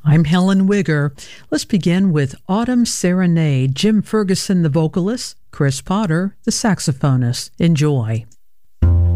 I'm Helen Wigger. Let's begin with Autumn Serenade. Jim Ferguson, the vocalist, Chris Potter, the saxophonist. Enjoy.